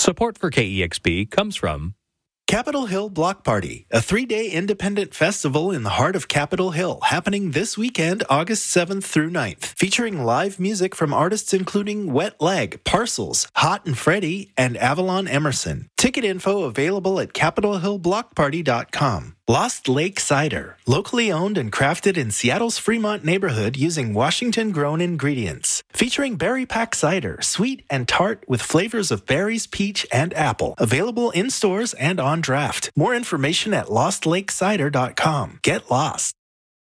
Support for KEXP comes from Capitol Hill Block Party, a 3-day independent festival in the heart of Capitol Hill, happening this weekend, August 7th through 9th, featuring live music from artists including Wet Leg, Parcels, Hot and Freddy, and Avalon Emerson. Ticket info available at capitolhillblockparty.com. Lost Lake Cider, locally owned and crafted in Seattle's Fremont neighborhood using Washington-grown ingredients. Featuring berry pack cider, sweet and tart with flavors of berries, peach, and apple. Available in stores and on draft. More information at lostlakecider.com. Get lost.